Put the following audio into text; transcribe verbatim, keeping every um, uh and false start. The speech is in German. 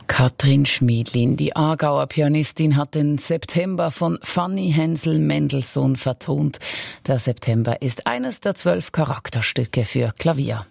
Katrin Schmiedlin, die Aargauer Pianistin, hat den September von Fanny Hensel Mendelssohn vertont. Der September ist eines der zwölf Charakterstücke für Klavier.